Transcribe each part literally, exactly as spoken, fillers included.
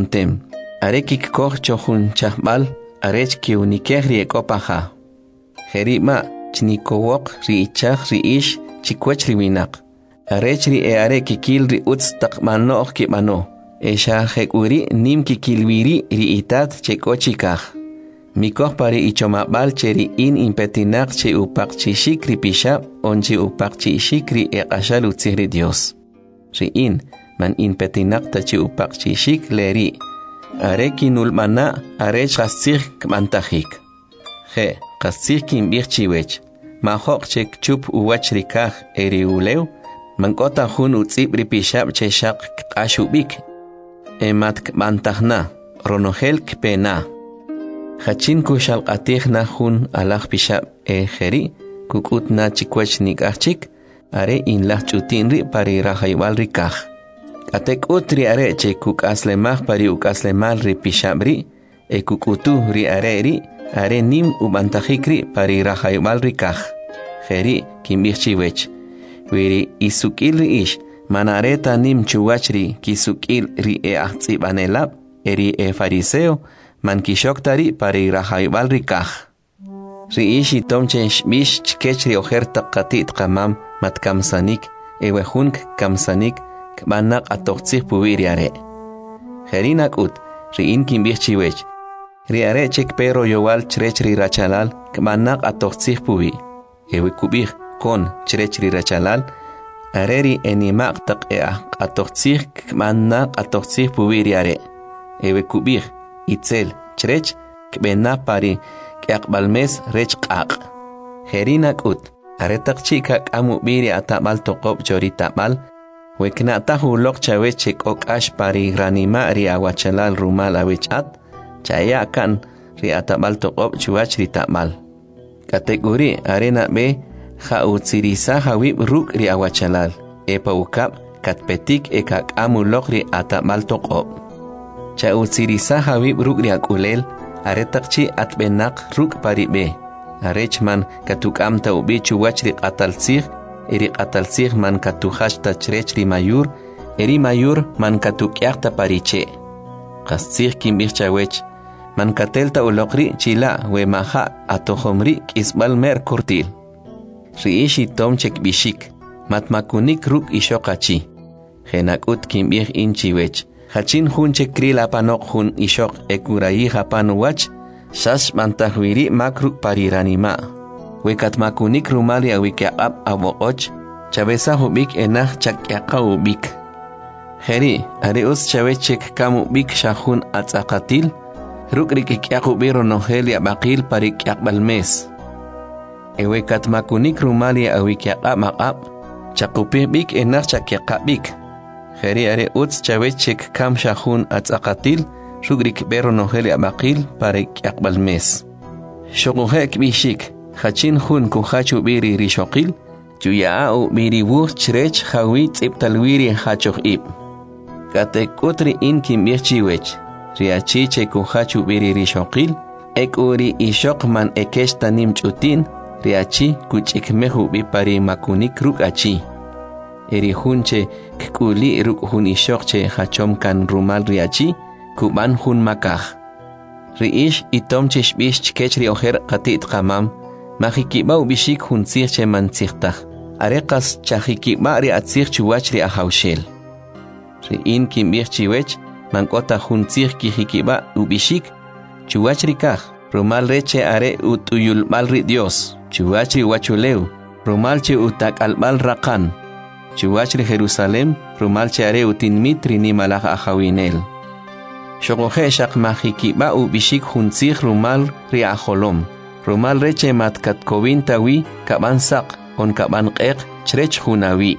pontem. Arekik koch chohun chahbal, arech ki unikeh ri ekopaha. Herima chnikowok ri ichach ri ish chikwech ri winak. Arech ri e are kikil ri utz takmano ki mano. Esha hekuri nim kikilwiri ri itat chekochikah. Mikoh pari ichomabal cheri in impetinak che upak chishik ri pishab onchi upak chishik ri e ashal utziri Dios. Ri in man impetinak ta che upak chishik leri. Are kinulmana are chasir kmantahik. He, kasir kimbir chiwech. Mahok chek chup uwach rikah eri uleu. Mankota hun utzib ri pishab che shak kashubik. Emat kmantahna, ronohel kpena. Hachin kushal qatih na hun alach pishab e kheri kukut na chikwech nikachik are in lah chutinri pari rahaywal rikah. Atek utri are che kuk aslemah pari uk aslemal ri pishabri e kukutu ri are ri are nim ubantahikri pari rahaywal rikah. Kheri kimbichchiwech. Wiri isukil ri ish manareta nim chuwachri kisukil ri e ahtsibanelab eri e fariseo man kishoktari pari rahaybal rikah. Ri ishi tomche shbish chkech ri ojerta qatit qamam mat kamsanik ewe hunk kamsanik kmanak atoqtsih puwiri are. Herinak ut ri in kimbih chiwech. Ri are chek pero yowal chrech ri rachalal kmanak atoqtsih puwi. Ewe kubih kon chrech ri rachalal are ri enimak taq e atoqtsih kmanak atoqtsih puwiri are. Ewe kubih itzel chrech kbena pari kyaqbalmes rech qaq. Herinak ut aretak chika kamu biri atamal toqob chori tamal wekna tahu lok chawech chek ok ash pari granima ri awachalal rumal awechat chaya kan ri atamal toqob chuach ri tamal. Kategori arena be kha utsirisa hawib ruk ri awachalal epa ukap katpetik e kak amu lok ri atamal toqob. Cha utsirisa hawib ruk ri akulel aretakchi atbenak ruk pari be. Arechman katuk am ta ubi chuwach ri qatalsih eri qatalsih man katuhash ta chrech ri mayur eri mayur man katuk yakta pariche. Qastsih kimbih chawech man katelta ulokri chila we maha atohomri kisbal mer kurtil. Ri ishi tom chek bishik matmakunik ruk ishokachi. Henakut kimbih inchiwech. Hachin hun chekri lapanok hun ishok ekurayi hapanu wach shas mantahwiri makruk pariranima. Wekat makunik rumali awikyaqab awokoch chabesa hubik enah chakyaqa ubik. Heri areus chawe chek kamu bik shahun atsakatil ruk rikikyaku biro noheli abakil parikyaqbal mes. Ewekat makunik rumali awikyaqab maqab chakupih bik enah chakyaqa bik. Heri are uts chawech chek kam shahun atsakatil shugrik bero noheli abakil parek yakbal mes. Shokuhek bishik hachin hun kuhachu biri rishokil juyaa u biri wuh chrech hawi tsiptalwiri hachoh ib. Katek utri in kimbih chiwech riachi che kuhachu biri rishokil ek uri ishok man ekesh tanim chutin riachi kuchik mehu bipari makunik ruk achi. Eri hunche kuli ruk hun ishok che hachom kan rumal riachi kuban hun makah. Riish itom che shbish chkech ri ojer qatit qamam mahikiba ubishik hun sir che man tsihtah. Areqas chahikiba ri atsir chuwach ri ahawshel. Ri in kimbih chiwech mankota hun sir kihikiba ubishik chuwach ri kah. Rumal reche are utuyul mal ri Dios. Chuwach ri wachuleu. Rumal che utak albal raqan. Chuwach ri Jerusalem rumal che are utin mitri ni malach ahawinel. Shokohe shak mahikiba u bishik hunzih rumal ri aholom. Rumal reche mat katkovin tawi kaban sak on kaban qeq chrech hunawi.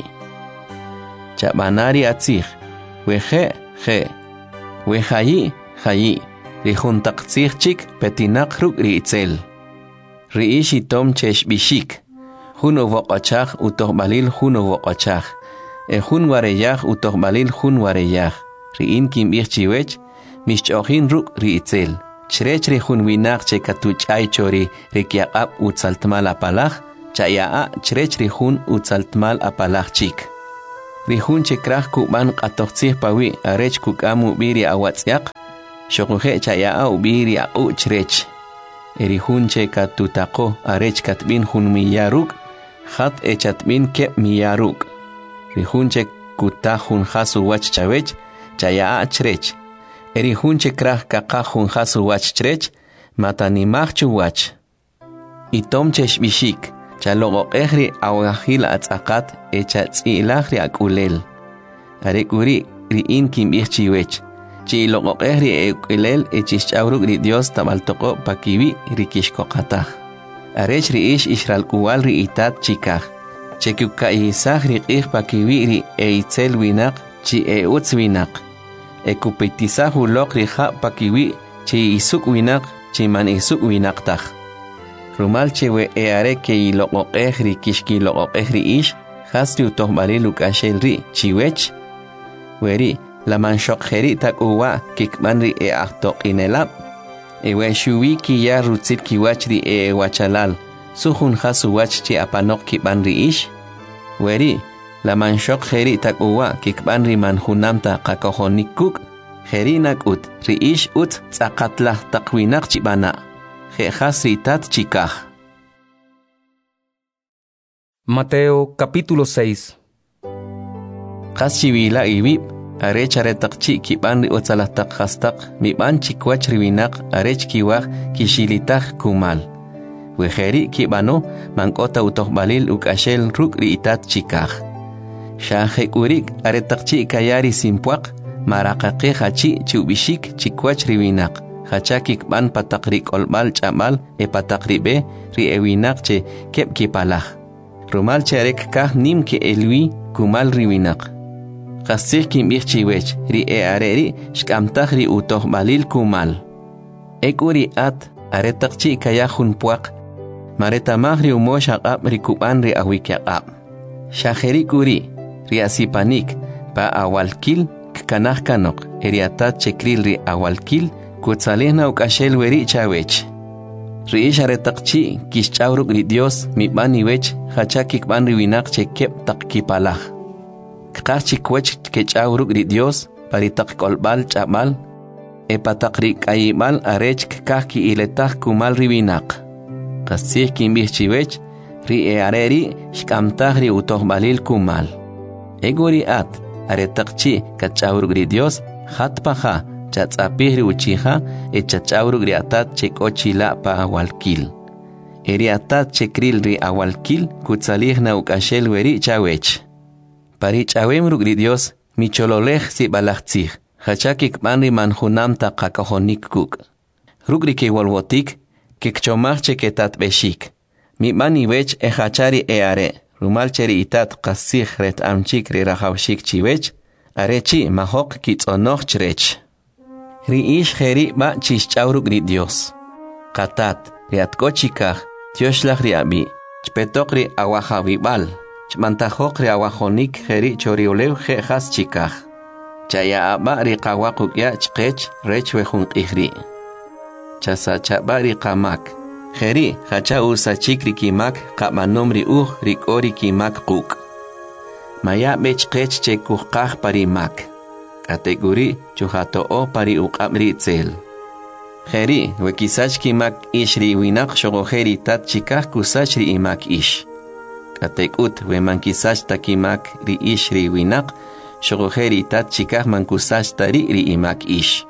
Chabanari atzih. Wehe he. Wehayi hayi. Ri huntaqtzih chik petinak ruk ri itzel. Ri ishi tom chesh bishik. Hun uvoqachach utoh balil hun uvoqachach. E hun wareyach utoh balil hun wareyach. Ri in kimbih chiwech mishchohin ruk ri itzel. Chrech ri hun winak che katuch ay chori ri kiaqab utzaltmal apalach. Chayaa chrech ri hun utzaltmal apalach chik. rihunche kraj kuban qatoqtsih pawi arech kukamu biri awatsiaq shoquje chaya ubiri aquchrech erihunche katutaqo arech katbin hun miyaruk khat echatbin ke miyaruk rihunche kutahun hasu wach chawech chaya achrech erihunche kraj kakahun hasu wach chrech matanimachchu wach itomche shbishik chalogo ehri awahil atzaqat echa tzilahri akulel arekuri riin kim ichiwech chi logo ehri ekulel echishawruk ri Dios tabaltoko pakiwi rikishkoqata arech riish ishral kuwal ri itat chikaj chekuka isaj ri qih pakiwi ri eitzel winaq chi eutz winaq ekupitizaj uloq ri ja pakiwi chi isuk winaq chi man isuk winaqtaj rumal chewe eare ke iloqo ehri kishki loqo ehri ish hasri utohbali lukashel ri chiwech weri la manshok heri takuwa kikmanri e ahtoq inelab ewe shuwi ki ya rutzit kiwachri e wachalal suhun hasu wach chi apanok kibanri ish weri la manshok heri takuwa kikbanri manhunamta qakohonikuk heri nakut ri ish ut tsaqatlah taqwinak chibana Hasritat chikaj. Mateo capítulo seis. Qaschiwila ibib arech aretaqchi kibanri otzalataq hastaq miban chikwach riwinaq arech kiwaj kishilitaj kumal wejeri kibano mankota utohbalil ukashel ruk riitat chikaj shahekurik aretaqchi kayari simpuaq maraqaqi hachi chubishik chikwach riwinaq hachakik ban patakri kolbal chamal e patakri be ri ewinak che kep kipalaj rumal cherek kah nim ke elwi kumal riwinak qasih kim ichiwech ri e areri shkamtaj ri utoh balil kumal ekuri at aretaqchi kayahun puaq mareta magri umosh aqab ri kuban ri awikyaqab shaheri kuri ri asipanik pa awalkil kanaj kanok eriatat chekril ri awalkil Kutsalihna ukashel weri chawech. Riish aretaqchi kishchawruk ri Dios mi bani wech hachakik ban riwinak che kep taqkipalaj. Kqarchi kwech kechawruk ri Dios paritaq kolbal chamal e pataqri kayibal arech kqahki iletaj kumal riwinak. Qasih kimbih chiwech ri e areri shkamtaj ri utohbalil kumal. Egori at aretaqchi kachawruk ri Dios hatpaja chatzapihri uchija echachawruk ri atat chekochila pa awalkil eri atat chekril ri awalkil kutsalihna ukashel weri chawech pari chawemruk ri Dios michololej si balajtzij hachakik banri manhunamta qakahonik kuk ruk ke wolwotik kikchomaj cheketat beshik mi bani wech e hachari e are rumal cheri itat qasij ret amchik ri rajawshik chiwech arechi mahok kitzonoj chrech Riish heri ba chischawruk ri Dios. Katat, riatkochikaj, tioshlaj riabi, chpetok ri awajawibal, chmantajok ri awajonik heri choriolew je has chikaj. Chaya aba ri qawaqukya chqech rech wejun qihri. Chasa chaba ri qamak. Heri hacha usachik ri kimak qamanom ri uj ri kori kimak quk. Maya bech qech chekuqaj parimak. Kategori chuhato o pari uqabri tzel. Heri wekisach kimak ishri winak shogoheri tat chikaj kusachri imak ish. Katekut we mankisach takimak ri ishri winak shogoheri tat chikaj mankusach tari ri imak ish.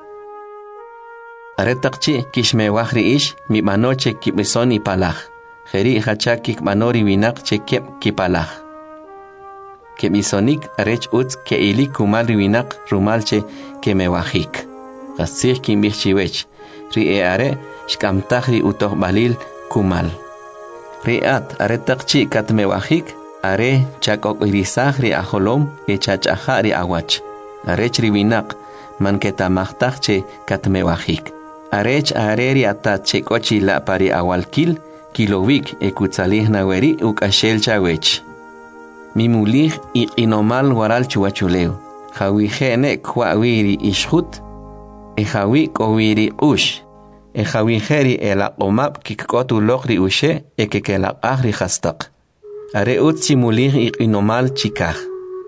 Aretaqchi kishmewaj ri ish mi manoche kibisoni palaj. Heri hachakik manori winak chekep kipalaj. Que misonik arech utz que ili kumal riwinak rumalche que me wajik. Qasih kimbih chiwech. Ri e are shkamtaj ri utoh balil kumal. Ri at aretaqchi kat me wajik are chakok irisaj ri aholom e chachaja ri awach. Arech riwinak man ketamajtaj che kat me wajik. Arech are ri atat che kochi la pari awalkil kilowik e kutsalihna weri ukashel chawech. Mi mulij y inomal waral chuachuleo. Jawi jene kwawiri ishut. E jawi kowiri ush. E jawi jeri el omap kikotu logri ushe e que que la agri hastak. Are utsi mulij y inomal chikaj.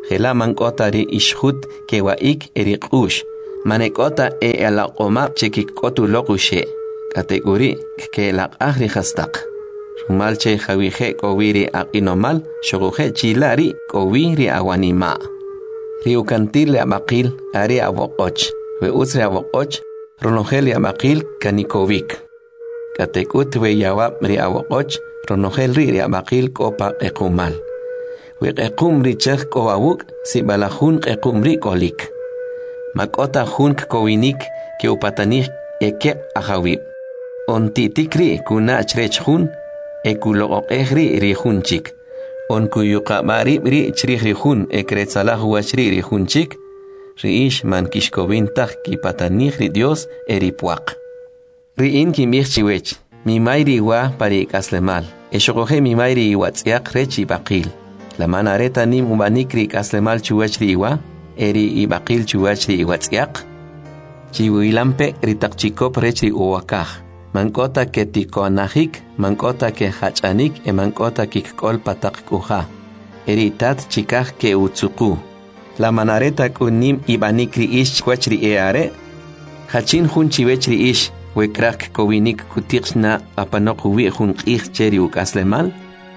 Jela mankota ri ishhut kewaik eriqush. Manekota e alaqoma chekikotu loqushe. Kategori ke laq ahri khastaq. Rumalche jawije kowiri aqinomal shoguje chilari kowiri awanima. Riukantil abaqil ari aboqoch. We usre aboqoch ronogel abaqil kanikovik. Katekut we yawab ri aboqoch ronogel ri abaqil kopa equmal. We equm ri chek kowawuk si balahun equm ri kolik. Makota hunk kowinik ke upatanik eke ahawib. On titikri kuna chrech hun ekulo ehri ri hunchik. On kuyuqa mari ri chrich ri hun ekretsalah wachri ri hunchik. Riish man kishkovintah ki patanih ri Dios eripuaq. Riin ki mirchiwech. Mi mayri wa pari kaslemal. Eshokoje mi mayri iwatsiak rechi baqil. La manareta nim ubanikri kaslemal chuwechri iwa. Eri ibaqil chuwechri iwatsiak. Chiwilampe ritakchikop rechi uwakaj. Mankota ke tikonahik, mankota ke hachanik, e mankota kikkol patak kuha. Eritat chikaj ke utsuku. La manareta kunim ibanikri ish kwachri eare. Hachin hun chiwechri ish, wekrak kowinik kutiksna apanokuwi hun ich cheri ukaslemal.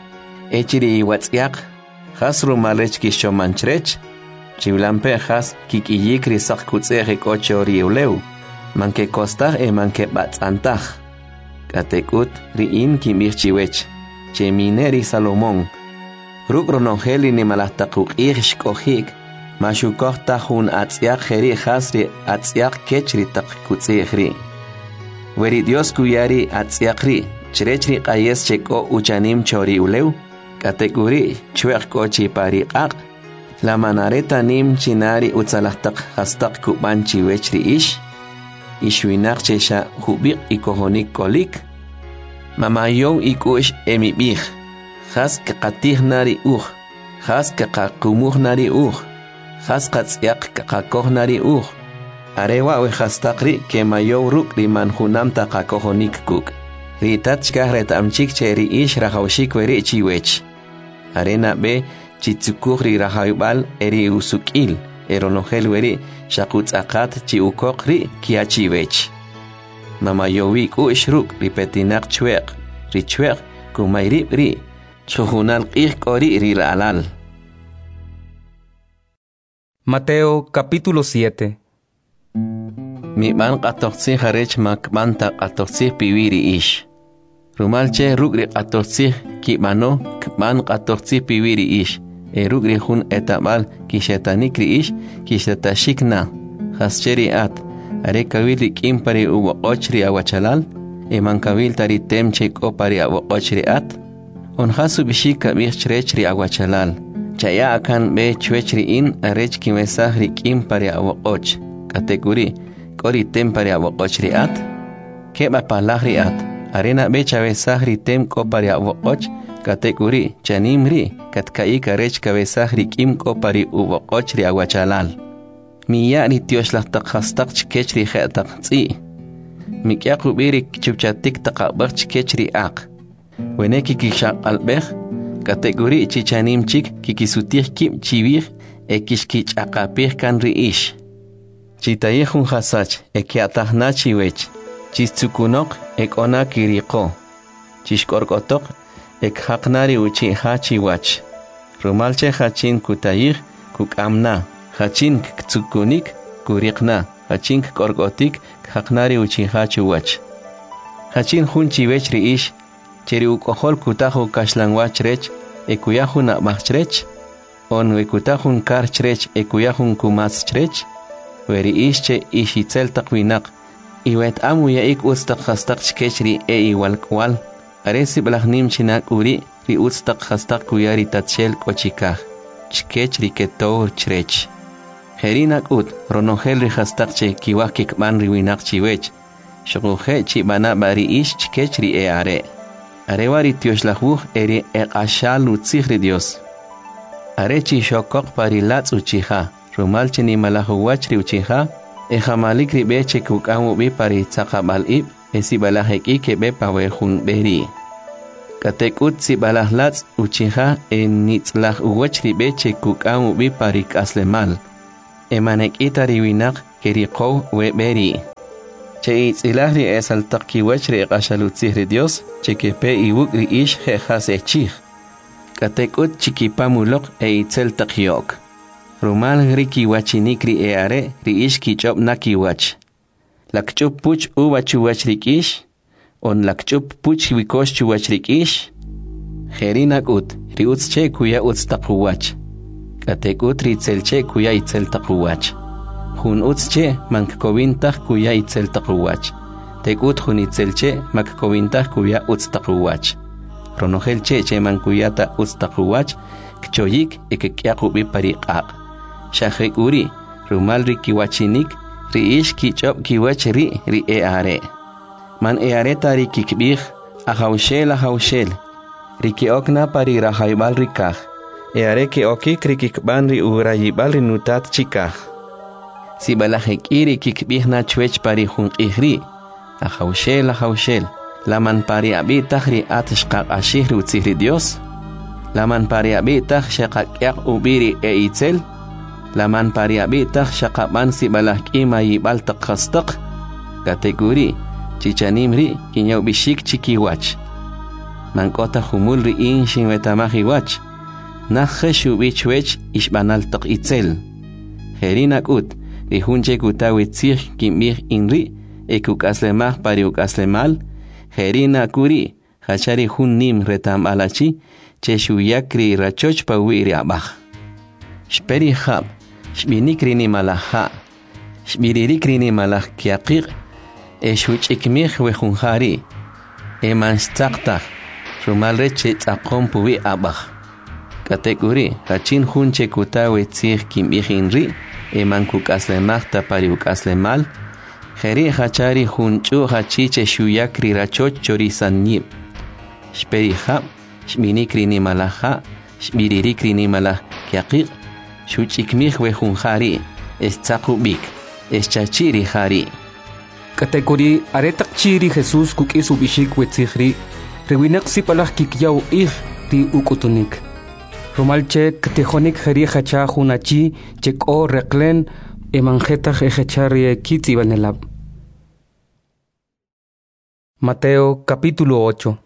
Echiri iwatsiak, hasru malech kishomanchrech. Chivilampe has kikiyikri sak kutsere kochori uleu. Manke kostar e manke batzantaj. Katekut riin kimirchiwech. Chemineri Salomón. Rukronongeli ni malahtakuk irish kohik. Mashukohta hun atziak jeri hasri atziak kechri tak kutzehri. Weri Dios kuyari atziakri. Chrechri qayes cheko uchanim chori uleu. Katekuri chuek kochi pari ak. La manareta nim chinari utzalahtak hastak kubanchi wechri ish. Ishwinak chesha hubik ikohonik kolik. Mamayon ikush emibich. Has kakatih nari uj. Has kakakumuh nari uj. Has katsyak kakakoh nari uj. Arewa we hastakri ke mayon ruk riman hunam takakohonik kuk. Ritachkah retamchik cheri ish rahaushik weri chiwech. Arena be chitsukuhri rahaybal eri usukil. Eronogel weri shakutz akat chi ukokri kiachivech. Mama yowi ku ishruk ripetinak chuek. Ri chuek kumayrib ri. Chuhunal qih kori ri alal. Mateo capítulo siete. Mi man qatoxi harech mak manta qatoxi piwiri ish. Rumalche rugri qatoxi ki mano kman qatoxi piwiri ish. Erugri hun etabal kishetanikri ish kishetashikna hascheri at are kawili kimpari uwa ochri awachalal eman kawil tari temche kopari awa ochri at on hasu bishika bichrechri awachalal chaya akan be chwechri in arech kimesahri kimpari awa och kategori kori tempari awa ochri at keba palahri at arena be chavesahri tem kopari awa och kategori chanimri katkaika rech kabesahri kim kopari uwa ochri awachalal miya ni tioshlastak hastak chkechri khetak tsi mikyaku birik chupchatik takabak chkechri ak weneki kishak albeh kategori chichanim chik kikisutir kim chivir ekishkich akapir kan riish chitayehun hasach ekiatahna chiwech chistsukunok ekona kiriko chishkorkotok ek haqnari uchi hachi wach. Rumalche hachin kutayir kukamna. Hachin ktsukunik kurikna. Hachin korgotik haqnari uchi hachi wach. Hachin hunchi wechri ish. Cheri ukohol kutahu kashlan wachrech. Ekuyahun abachrech. On wekutahun karchrech ekuyahun kumaschrech. Weri ishche ishitzel takwinak. Iwet amu yaik ustak hastak chkechri e iwalkwal. Aresi balahnim chinak uri ri utstak hastak kuyari tatshel kochikaj. Chkech ri ketor chrech. Herinak ut ronogel ri hastak che kiwak kikban ri winak chiwech. Shokuje chibana bari ish chkech ri e are. Arewa ri tioshlahu eri eqashal utzih ri Dios. Are chi shokok pari latz uchiha. Rumal chini malahu wach ri uchiha. E jamalik ri beche kukamu bi pari tzakabal ib. Esi balahek ike be pawe hun beri. Katekut si balahlatz uchiha en nitzlach uwech ribe che kukam ubi parik aslemal. Emanekita riwinak kerikow weberi. Che itzilah ri esaltak kiwech ri qashalutzih ri Dios che kepe iwuk ri ish jejas echih. Katekut chikipamulok e itzel takyok. Rumal ri kiwachinik ri eare ri ish kichop na kiwach. Lakchup puch uwa chuwach ri ish. On lakchup puch wikosh chuwach ri ish. Jerinak ut ri utz che kuya utz takuwach. Katekut ri itzel che kuya itzel takuwach. Hun utz che mankkovintah kuya itzel takuwach. Tekut hun itzel che mankkovintah kuya utz takuwach. Ronogel che che mankuyata utz takuwach. Kchoyik ekekyakubi pariqaq. Shahek uri rumal ri kiwachinik ri ish kichop kiwach ri ri eare. Man eare tari kikbih ahaushel ahaushel. Ri kiokna pari rahaibal rikah. Eare kiokik ri kikban ri urayibal ri nutat chikah. Si balahek iri kikbih na chwech pari hun ihri. Ahaushel ahaushel. Laman pari abitah ri atishqaq ashih ri utzihri Dios. Laman pari abitah shaqaqyak ubiri e itzel. Laman pari abitah shaqaban si balahki mayibal taqhastaq. Kategori chichanim ri kinyaw bishik chikiwach. Mankota humul ri inshin wetamahiwach. Nakhe shubichwech ishbanal taq itzel. Jerinak ut ri hunche kutawitzih kimih inri ekuk aslemah pari uk aslemal. Jerina kuri hachari hun nim retam alachi che shuyakri rachoch pa wiri abah. Shperi hab shbinikri ni malaha shbiririkri ni malah kiaqiq e shuch ikmih we hunhari e manstaqtah rumal reche tzaqom puwi abah. Kategori hachin hunche kutawe tzih kimbihinri e mankuk aslemah ta pari uk aslemal. Jeri hachari hunchu hachiche shuyakri rachoch chorizanyib. Shperi hab shbinikri ni malaha shbiririkri ni malah kiaqiq shuchikmih we hunhari es tzaqubik es chachiri hari. Kategori aretak chiri Jesus kukis ubishik wetzihri rewinak si palah kikyaw ih ri ukutunik. Romalche katejonik jeri hacha hunachi cheko reklen emanjetach ejechari kitzi banelab. Mateo capítulo ocho.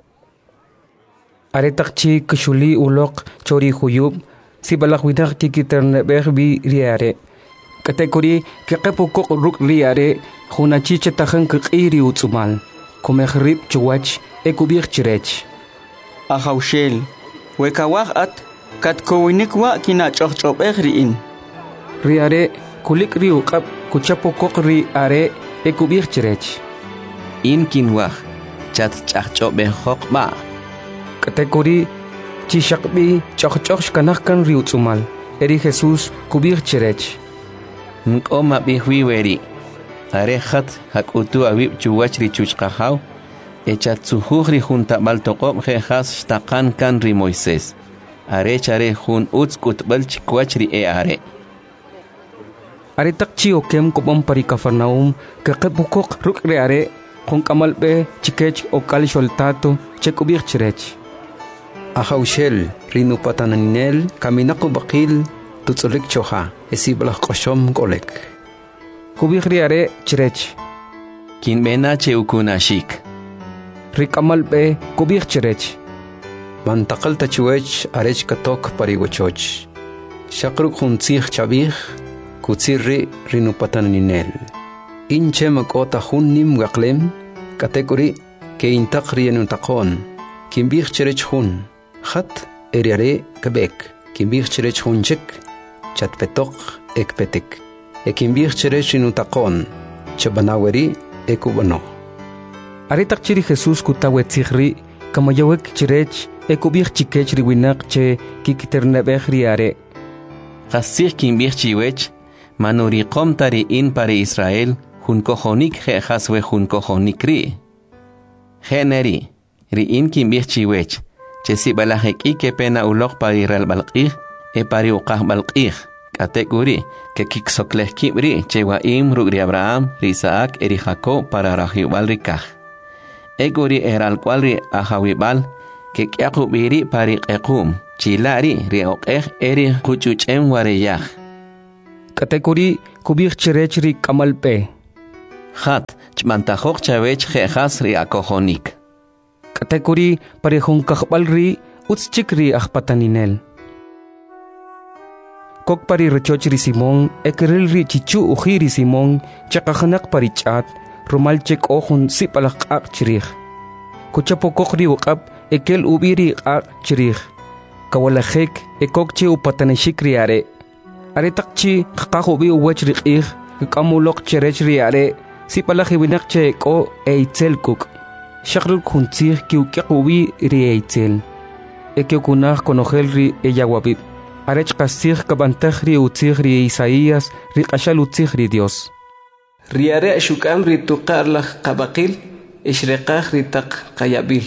Aretak chi kshuli ulok chori huyub si balahwinak kikiternebeh bi riare. Kategori kekepukok ruk riare hunachi chetajan kikiri utsumal. Komehrib chuwach ekubir chirech. Ahaushel wekawah at katkowinikwa kinachochobeh riin. Riare kulik riu kap kuchapokok riare ekubir chirech. In kinwah chat chachobeh hokba. Kategori chishakbi chochchoch kanahkan riu utsumal. Eri Jesus kubir chirech. Nkoma bihwiweri. Arehat hakutu awib chuwach ri chuchqahaw. Echatzuhuj ri junta baltoqob jejas shtaqan kan ri Moisés. Are chare jun utz kutbal chikwach ri e are. Aretak chi okem kopom pari Kafarnaum kekepukok ruk reare kon kamalbe chikech okal sholtato chekubir chirech. Ahaushel rinu pataninel kaminaku bakil tutsulik choha esiblah qoshom golek. Kubir reare chirech. Kin bena che ukunashik. Rikamalbe kubir chirech. Mantakal tachuech arech katok parigochoch. Shakruk huntzih chabih kutsirri rinu pataninel. Inche makota hunnim gaklem kategori ke intakri enuntakon. Kimbih chirech hun. Khat eriare kebek. Kimbih chirech hunchik chatpetok ekpetik. Ekimbih chirech inutakon chabanaweri ekubano. Aretak chiri Jesus kutawe tzihri kamayawek chirech ekubih chikech riwinak che kikiternebeh riare. Qasih kimbih chiwech manuriqom tari in pari Israel hun kojonik jejas we hun kojonik ri. Generi ri in kimbih chiwech che si balahek i ke pena ulok pari ral balqih e pari uqah balqih. Kategori que kiksokleh kibri che wa im rugri Abraham, ri Isaac, eri Jacob para rahibal rikah. Egori eral cual ri ahawibal que kyaku biri pari ekum chilari rioqej eri kuchuchen wareyaj katekuri kubir cherech ri kamalpe hat chmantajok chavech jejas ri akojonik katekuri parejun kajbal ri utschik ri ajpataninel kok pari rechoch ri Simón ekeril ri chichu ujiri Simón chakajanak parichat rumalchek ojun sipalak ak chirij kuchapo kokri uqab ekel ubiri ak chirij kawalajek ekokchi upatanishik ri are are takchi qaqahubi uwech ri qij kamulok cherech ri are sipalak winak che ko eitzel kuk shakrul kuntzir kiuqahubi ri eitzel ekekunak konojel ri eyawabib arech qasir kabantaj ri utzig ri Isaías ri qashal utzig ri Dios riare shukam ri tuqarlaj qabaqil ishriqaj ri taq qayabil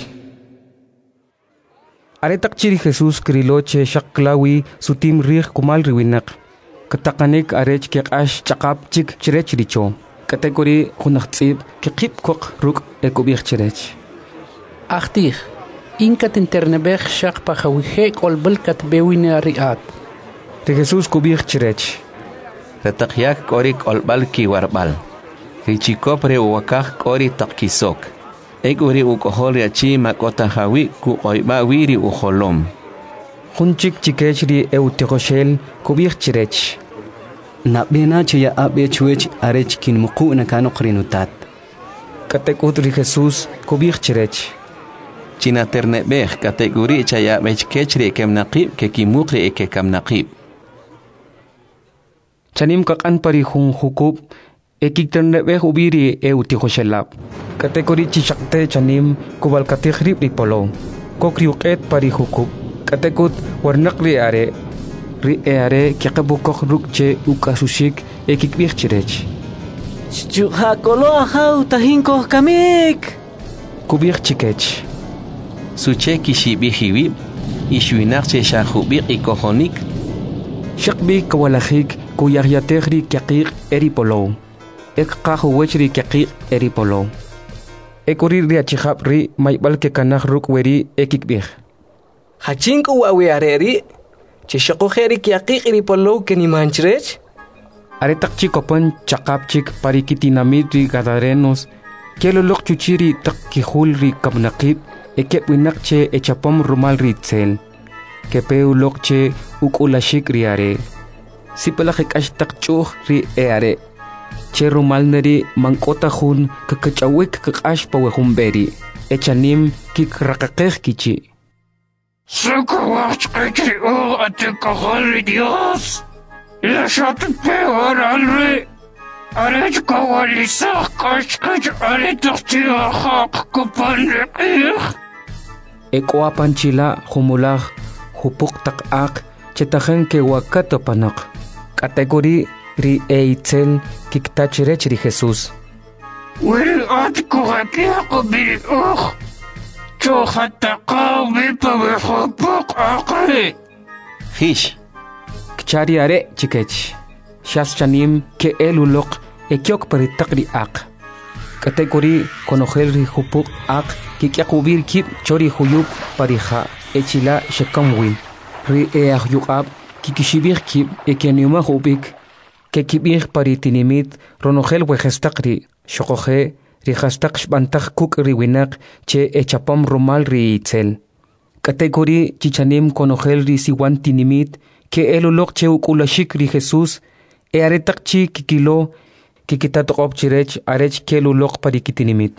are takchiri Jesús kriloche shaklawi sutim rij kumal riwinak kataqanik arech keqash chaqap chik chirech richo kategori khunaqtsib keqib koq ruk ekubig chirech achtih inkat internebej shaq pajawihe kolbelkat bewina riat de Jesús kubig chirech retaqyak kori kolbal ki warbal richikopre uwakaj kori taqkisok ekuri ukohol yachi makota hawi ku oyba wiri uholom hunchik chikech ri eutigoshel kubig chirech nabena chya abe chwech arech kin muqu na kanu qrinutat katekut ri Jesús kubig chirech china ternebej kategori chaya bechkechri kemnaqib ke kimukri ke kamnaqib chanim kaqan pari hun hukub ekik ternebej ubiri eutigoshelab kategori chishakte chanim kubal kategrib ri polo kokri uqet pari hukub katekut warnaq ri are ri are kiqabu kokh rukche ukasushik ekik big chirech chuha kolo hau tahinko kamik kubig chikech suche kishibihiwib ishwinak che shahubi ikohonik shaqbi kawalajik kuyaryategri kaqiq eripolo ekqahu wechri kaqiq eripolo ekuri ri achihab ri maybal ke kanaj rukweri ekikbih hachinku wawi areri che shaqo kheri kaqiq eripolo kenimanchrech are takchi kopon chaqapchik parikitinamit ri gadarenos kelo lokchuchiri takkihul ri kabnaqib ekep winakche echapom rumal ritzel kepeu lokche ukulashik riare sipalajik ashtakchuh ri eare che rumal neri mankota hun kakachawik kakash pawehumberi echanim kik rakakej kichi Sakawach kachri o atekahal Dios la shat peor alre arech kawalisah kashkaj ale takchiya haq kupan riqih Eko apanchila humulaj hupuk takak chetajen ke wakato panak kategori ri eitzel kiktachirech ri Jesús Wil at kuhakia kubil uh chohata qawmi pawihupuk akri hish kchari are chikech shas chanim ke elulok ekyok paritakri ak kategori konojel ri hupuk ak kikyakubir kip chori huyup parija echila shekamwin ri eahyuqab kikishibir kip ekeniuma hubik kekibir paritinimit ronojel wejestaqri shoqoje ri hastaq shbantaj kuk ri winak che echapam rumal ri itzel kategori chichanim konojel ri siwantinimit ke elulok che ukulashik ri Jesús e aretakchi kikilo kikitatoqob chirech arech kelulok parikitinimit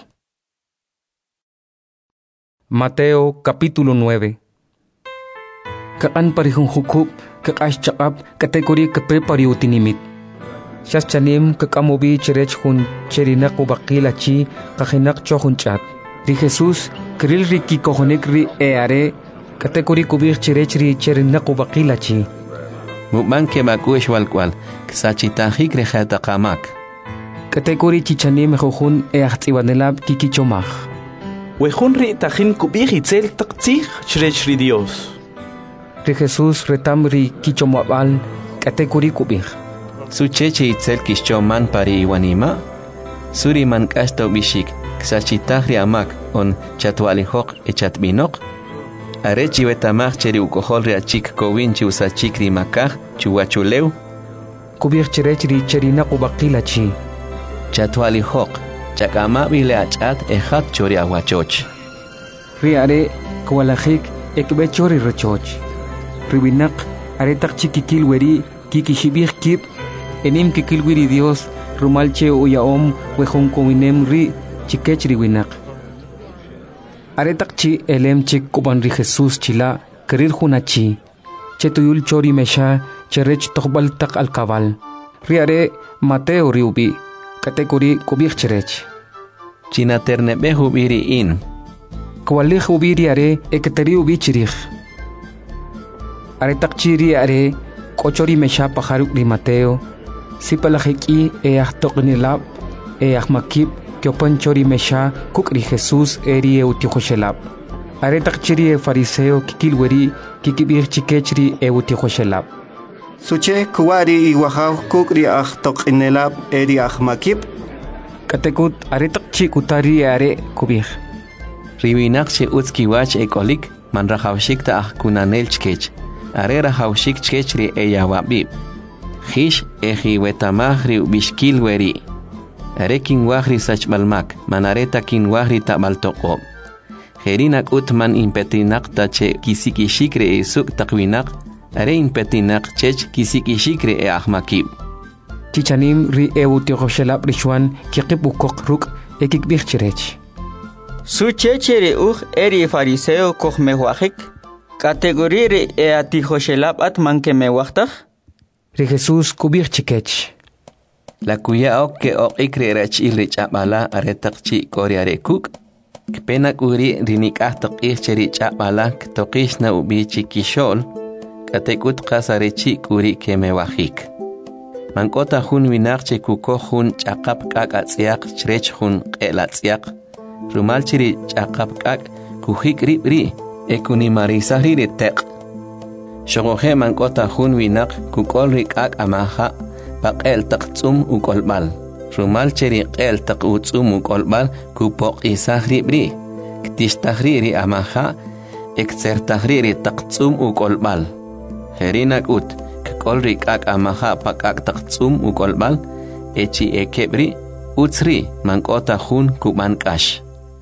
Mateo capítulo nueve. Kaqan parihun hukub kaqash chaqab kategori kape pariutinimit. Shas chanim kakamobi chirech hun cherinak ubaqilachi kahinak chohun chat. Ri Jesús kril ri kikohonik ri eare kategori kubir chirech ri cherinak ubaqilachi. Muban ke makuesh walkwal ksachitahik ri khataqamak. Kategori chichanim hujun eachtiwanelab kikichomaj. Wejun ri tajin kubig itzel taqtzig chrech ri Dios. Ri Jesús retam ri kichomabal kategori kubig. Sucheche itzel kishchoman pari iwanima suri man kashto bishik ksachitah ri amak on chatwalihok echatbinok Arechi betamach cheri ukohol ri achik kowin chi usachik ri makaj chuwachuleu. Kubir cherech ri cherina kubakila chi. Chatwali hok. Chakama bile achat ejat chori awachoch. Ri are kwalajik ekbe chori rechoch. Ribinak aretak chikikil weri kikishibir kip enim kikil wiri Dios rumalche uyaom wehon kowinem ri chikech ribinak. Aretak chi elem chik kuban ri Jesus chila kerir hunachi. Chetuyul chori mesha cherech tokbal tak al kabal. Ri are Mateo riubi. Kategori kubir cherech. China ternebe hubiri in. Kwalih hubiri are eketeri ubi chirich. Are takchiri are kochori mesha pajaruk ri Mateo. Sipalajiki e ahtoknilab e ahmakib kyopan chori mesha kukri Jesus eri e utihoshelab. Are takchiri e fariseo kikilweri kikibir chikechri e utihoshelab. Suche kuwari iwahaw kukri ahtok inelab eri ahmakip. Katekut aretak chi kutari are kubir. Riwinak che utski wach ekolik man rahawshik ta ah kunanel chkech. Are rahawshik chkech ri e yawabib. Hish eji wetamah ri bishkil weri. Are kin wahri sachmalmak man areta kin wahri tabaltokob. Herinak utman impetinak ta che kisikishikre e suk takwinak. Are impetinak chech kisikishikre e ahmakib. Chichanim ri e utihoshelab rishwan kikib ukok ruk ekikbir cherech. Su chechere uj eri fariseo koch mewajik. Kategori ri e atihoshelab at manke mewajtaj. Ri Jesus kubir chikech. La kuya ok ke ok ikre rach ilrich abala aretak chi kori are kuk. Kpenak uri rinik ahtak icheri chabala ktokish na ubi chikishol. Katekut kasare chi kuri ke mewajik. Mankota hun winarche kuko hun chakap kak atziak chrech hun qelatziak. Rumal chiri chakap kak kuhik ribri ekuni marisahri retek. Shogohe mankota hun winak kukol rikak amaha paqel taqtsum ukolbal. Rumal chiri qel taqutsum ukolbal kupok isahri bri. Ktishtahriri amaha eksertahriri taqtsum ukolbal. Herinak ut kolrik ak amaha pakak taqtsum ukolbal echi ekebri utsri mankota hun kubankash.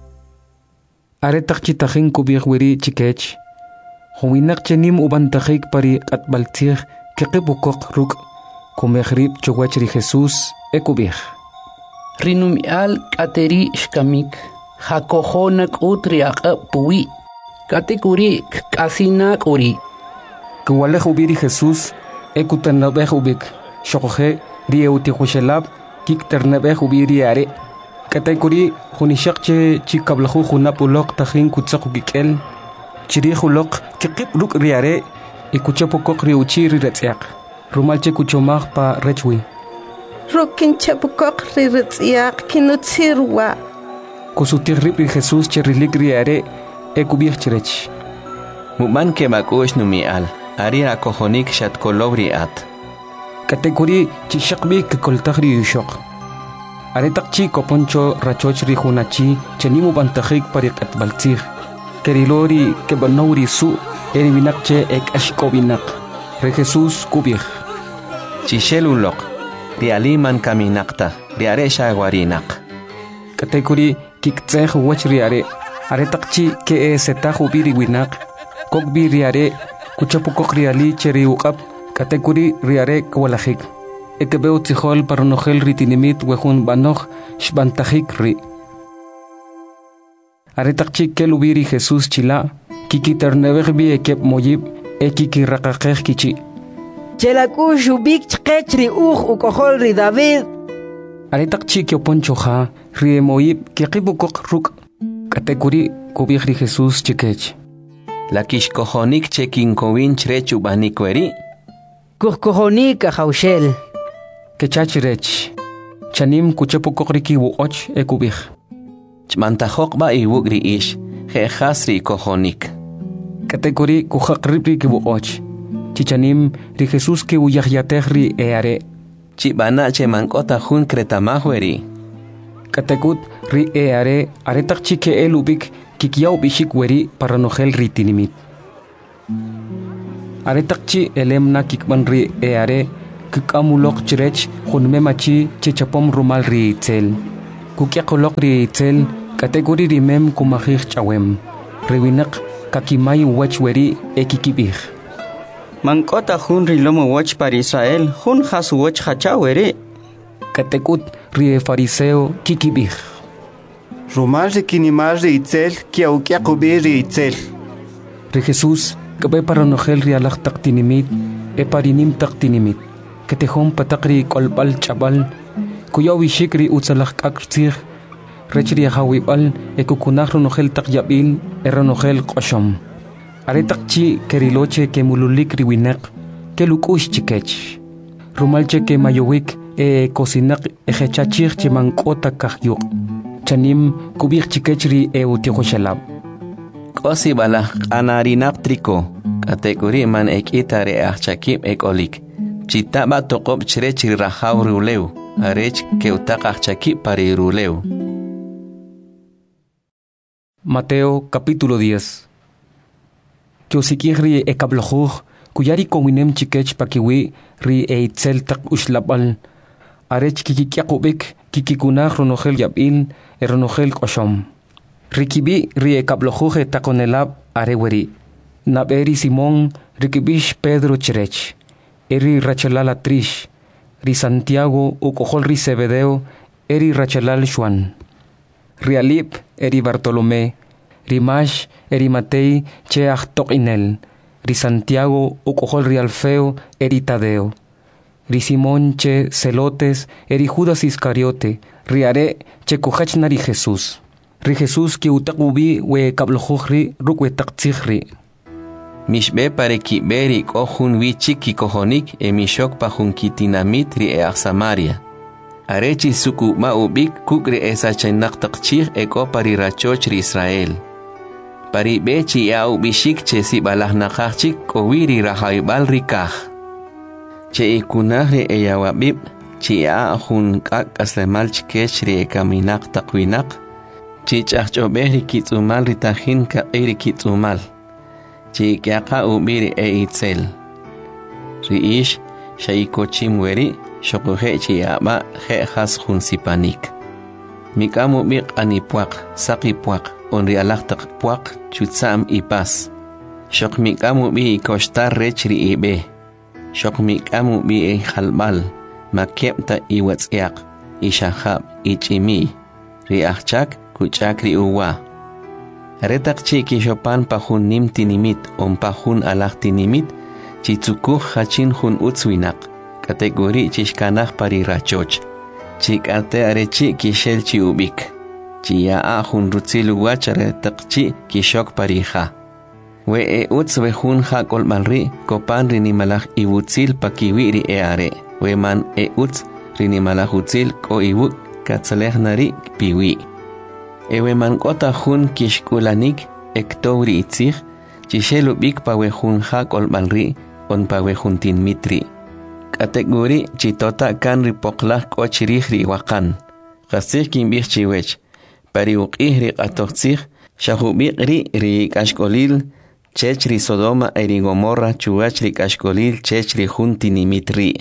Are takchitahin kubir wiri chikech. Huwinak chenim ubantajik pari atbaltir kekibukok ruk kumehrib chowachri Jesus ekubir. Rinumial kateri shkamik hakohonak utriak puwi katekuri kasinak uri. Kuwalej ubiri Jesus ekuternabej ubik shokoje rie utihoshelab kikternabej ubiri are. Katekuri hunishakche chikablahu hunapulok tahin kutsak ukikel chiri hulok kikip ruk riare ikuchapokok riuchiri retziak. Rumalche kuchomag pa rechwi. Rukin chapokok riretziak kinutsirwa. Kusutirrip ri Jesus cherilik riare ekubir cherech. Muman ke makush numial. Ari akohonik shat kolobri at. Kategori chishakbi kikoltahri yushok. Aretak chi koponcho rachoch ri hunachi chenimu bantajik parik at baltzir. Kerilori kebanori su eri binakche ek ashkobinak. Re Jesus kubir. Chishelulok. Rialiman kaminakta. Riare shagwarinak. Kategori kiktzeh wach riare. Aretak chi ke e setahu biri winak. Kokbi riare. Kuchapukok riali cheri uqab kategori riare kwalajik. Ekebeu tijol paronogel ritinimit wehun banoj shbantajik ri. Aretakchik kelubiri Jesus chila kikiternebej bi ekep moyib ekiki rakakej kichi. Chelaku shubik chkechri uj ukohol ri David. Aretakchik yoponchoja ri moyib kikibukok ruk kategori kubij ri Jesus chikech. La kishkohonik chekin kowin chrechu banikweri. Kuhkohonik ahaushel. Kechachirech. Chanim kuchapokokriki wuoch ekubih. Chmantajok ba iwugri ish. Jehasri kohonik. Kategori kuhakripri ki wuoch. Chichanim ri Jesus ki uyahyatehri eare. Chibana che mankota hun kretamahweri. Kategut ri eare aretak chike elubik kikiau bishik weri paranogel ritinimit. Are takchi elemna kikmanri e are kikamulok chirech hunmemachi chichapom rumal ri tel. Kukiakolok ri tel kategori rimem kumahir chawem. Rewinak kakimay wachweri ekikibih. Mankota hun rilomo wach para Israel, hun hasu wach hachaweri. Katekut ri fariseo kikibih. Rumal ri kinimal ri itzel kiaukiakubi ri itzel. Ri Jesús kabay para nohel ri alak taktinimit e parinim taktinimit. Katehom patakri kolbal chabal kuyaw wishik ri utsalak aksir. Rechri hawibal e kukunak nohel takyabil e nohel koshom. Aretakchi keriloche ke mululik riwinak ke lukush chikech. Rumalche ke mayowik e kosinak e hechachir chimankota kahyuk. Chanim kubik chikechri e utihoshalab. Kosi bala anarinak triko kategori man ekita re achakib ekolik. Chitaba tokob chirechri rahaw ruleu. Arech ke utak achakib pari ruleu. Mateo capítulo diez. Que osikihri e kablojuj kuyari kowinem chikech pakiwi ri e itzel tak ushlabal. Arech kikikiakubik kikikunaj ronogel yabil e ronogel koshom. Rikibi ri e kablojuj takonelab areweri. Naberi Simón rikibish Pedro chirech. Eri rachelala trish. Ri Santiago ukojol ri Zebedeo eri rachelal Juan. Rialip eri Bartolomé. Rimash eri Matei che achtok inel. Ri Santiago ukojol ri Alfeo eri Tadeo. Ri Simón che Celotes eri Judas Iscariote. Ri are che kuhachna ri Jesús. Ri Jesús ki utakubi we kablojuj rukwe taktzihri. Mishbe pare kiberi kohun wichik ki kohonik e mishok pahun kitinamit ri e Samaria. Arechi suku ma ubik kukri esa chenak takchir e ko pari rachoch ri Israel. Pari bechi ya ubishik che si balah nakachik ko wiri rahaibal rikah. Che ikunah ri e yawabib chi ya hun kak aslemal chikech ri e kaminak takwinak. Chi chachobeh ri kitzumal ri tahin ka iri kitzumal. Chi kiaka ubiri e itzel. Ri ish shaikochim weri shokuhe chi yaba he has hun sipanik. Mikamu bik anipuak, sakipuak, onri alaktak puak, chutsam ipas. Shok mikamu bi kostar rechri ibe. Shok mikamu bi e halbal, makepta iwatsiak, ishahab, ichimi. Ri achak, kuchakri uwa. Retak chi kishopan pahun nim tinimit, on pahun alak tinimit, chitsukuh hachin hun utswinak. Kategori chishkanah pari rachoch. Chikate arechi kishel chi ubik. Chia a hun rutzilu wachare takchi kishok parija. We e utz we hun ha kolmalri kopan rinimalach iwutzil pakiwiri e are. We man e utz rinimalach utzil ko iwuk katsaleh nari piwi. E we man kota hun kishkulanik ektovri itzich. Chishel ubik pa we hun ha kolmalri on pa we hun tin mitri. Kategori chitota kan ripoklah ko chirihri wakan. Kasih kimbih chiwech. Pari uqihri qatoqsih shahubiqri ri kashkolil chechri Sodoma eri Gomorra chuachri kashkolil chechri juntinimitri.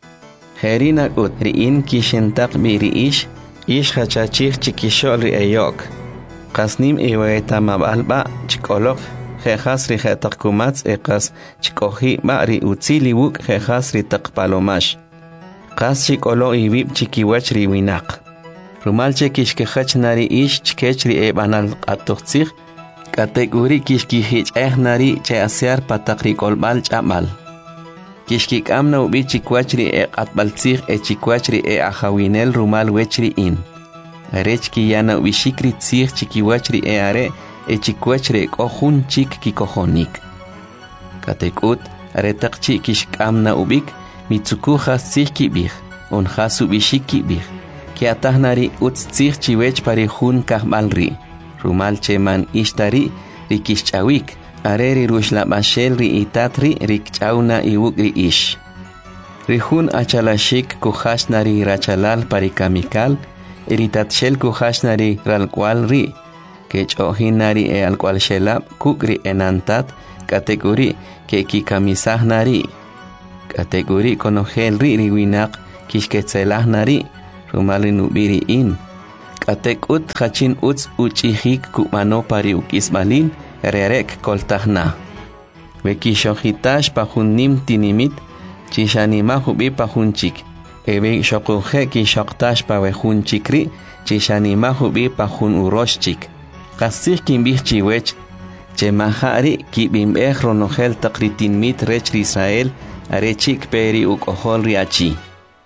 Herina ut ri in kishentak bi ri ish ish hachachih chikishol ri eyok. Kasnim iweta mabalba chikolok Jejas ri jetak kumats ekas chikohi ba ri utzili wuk jejas ri tak palomash. Kas chikolo ibib chikiwach ri winak. Rumal chekishkehach nari ish chkech ri ebanal atochich. Kategori kishkihich eh nari che asear patak ri kolbal chamal. Kishkik amna ubi chikwach ri e atbaltzich e chikwach ri e ahawinel rumal wech ri in. Arech ki yana ubishik ri tzich chikiwach ri e are e chikwechre kohun chik kikohonik. Katekut aretak chikish kamna ubik mitsukuja sikibih on hasu bishikibih. Ki atahnari utzich chiwech pari hun kahmalri. Rumal cheman ishtari rikishchawik. Areri rushla bashel ri itatri rikchauna iwukri ish. Rihun achalashik kuhashnari rachalal pari kamikal. Eritatshel kuhashnari ralkwal ri. Kech ohinari e al cual shelab kukri enantat categoría que ki camisah nari. Categoría conogel ri riwinak kishketzelah nari. Rumali nubiri in. Katek ut hachin uts uchihik kumano pari ukisbalin rerek koltahna. Weki shohitash pahunim tinimit chishanima hubi pahunchik. Ebe shokuhe ki shoktash pawehunchikri chishanima hubi pahun uroshchik. Kasih kimbih chiwech chemahari kibimbeh ronogel takritin mit rech Israel arechik peri ukohol riachi.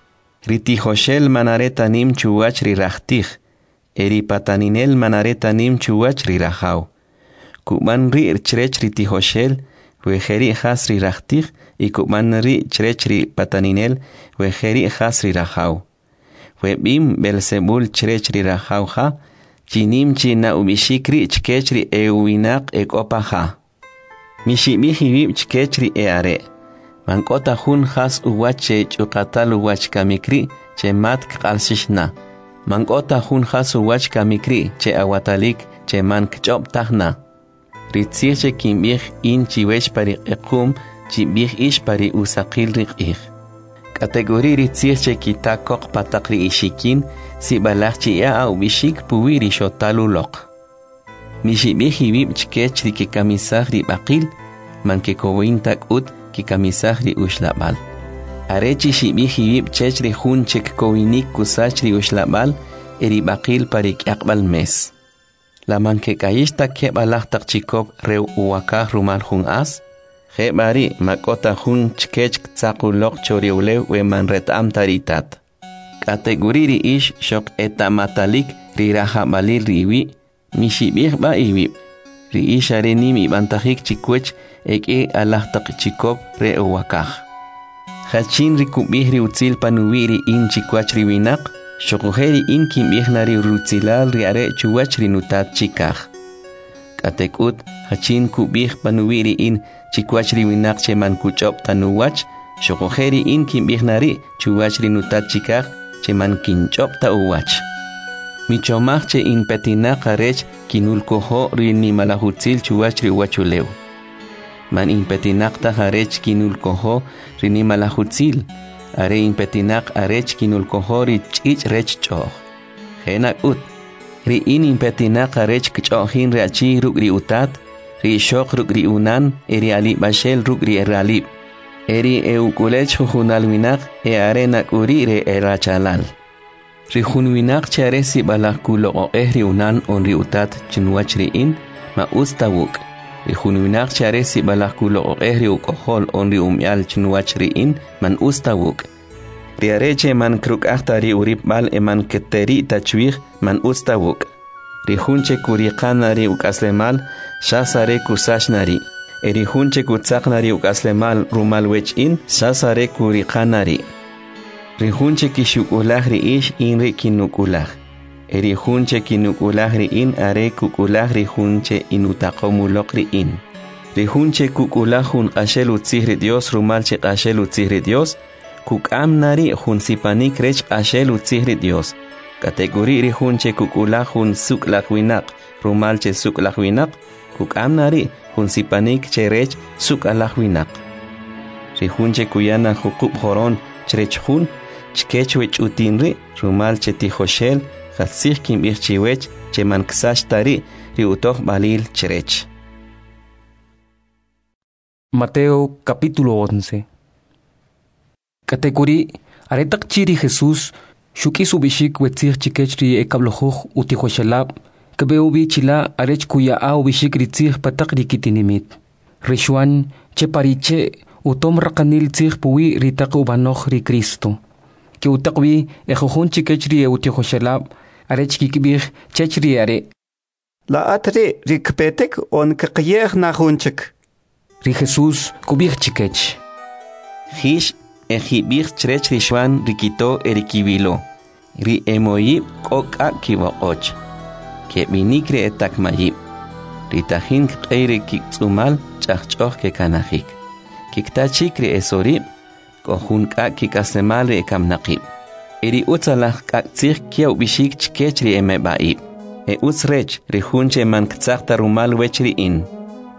Ritihoshel manaretanim chuwach rirachtih. Eri pataninel manaretanim chuwach rirahau. Kuman ri chrech ritihoshel wejeri has rirachtih y kuman ri chrech ri pataninel wejeri has rirahau. Webim Belzebul chrech rirahau ha chinim china ubishikri chkechri euinak ekopaha. Mishimihibib chkechri eare. Mankota hun has uwache chukatal uwach kamikri che mat kalsishna. Mankota hun has uwach kamikri che awatalik che man kchop tahna. Ritzir che kimbih in chiwech pari ekum chibih ish pari usakil rikih. Kategori ritzir che kitakok patakri ishikin si balach chi ya au bishik puwiri shotalulok. Mishibih hibib chkech riki kamisah ribakil man ke kowintak ut ki kamisah ri ushlabal. Arechi shibih hibib chech ri hun chek kowinik kusach ri ushlabal eri bakil parik yakbal mes. La man ke kayishta ke balah tak chikop reu uwakah rumal hun as. He bari makota hun chkech tsakulok choriulew we man retam taritat. Kategori ri ish shok etamatalik ri rahabalil riwi mishibih ba iwib. Ri ish areni mi bantahik chikwech eke alah tak chikop re uwakah. Hachin ri kubih ri utzil panuwi ri in chikwach ri winak, shokuheri in kimbih na ri rutzilal ri are chuwach ri nutat chikah. Katekut hachin kubih panuwi ri in chikwach ri winak che man kuchop tanuwach, shokuheri in kimbih na ri chuwach ri nutat chikah che man kinchop ta uwach. Michomach che in petinak arech kinul koho ri ni malahutzil chuwach ri uwachulew. Man impetinak ta harech kinul koho rini malahutzil. Are impetinak arech kinul koho ri chich rech choh. Henak ut. Ri in impetinak arech kchohin reachi ruk ri utat. Ri shok ruk ri unan eri alib bashel ruk ri eralib. Eri eukulech hujunal winak e arenak uri re erachalal. Ri hunwinak chare si balakulo o ehri unan on ri utat chinwach ri in ma ustawuk. Ri hunwinak chare si balakulo o ehri ukohol on ri umyal chinwach ri in man ustawuk. Ri areche man kruk ahtari urip bal e man keteri tachwih man ustawuk. Ri hunche kuriqana ri ukaslemal shasare kusashnari. Eri hunche kutsaknari ukaslemal rumal wech in shasare kuriqana ri. Ri hunche kishukulah ri ish in ri kinukulah. Eri hunche kinukulah ri in are kukulah ri hunche inutakomulok ri in. Ri hunche kukulah hun qashel utzih ri Dios rumal che qashel utzih ri Dios. Kukam nari hun sipanik rech qashel utzih ri Dios. Kategori ri hunche kukulah hun suklak winak rumal che suklak winak. Kukam nari hun sipanik che rech sukalak winak. Ri hunche kuyana hukub horon chrech hun chkechwech utinri rumal che tihoshel Hatzich kimbih chiwech che man ksash tari ri utoh balil cherech. Mateo capítulo once. Kategori aretak chiri Jesús shuki subishik wetzich chikech ri ekablojuj utihoshelab kabeubi chila arech kuya a ubishik ritzich patak rikitinimit. Rishuan che pariche utom rakanil tzich puwi ritak ubanoch ri Cristo. Que utakwi ejojun chikech ri utihoshelab arech kikibih chechri are. La atre rikpetek on kakiyeh na hunchik. Ri Jesús kubih chikech. Hish ejibih chrech rishwan rikito erikibilo. Ri emoyib koka kibokoch. Ke minikre etak mayib. Ri tahin kqeire kiksumal chachchoh ke kanahik. Kiktachikre esorib kohun ka kikasemal re kamnaqib. Eri utsalah kaktsik kiaw bishik chkechri eme baib. E utsrech ri hunche man ktsakta rumal wechri in.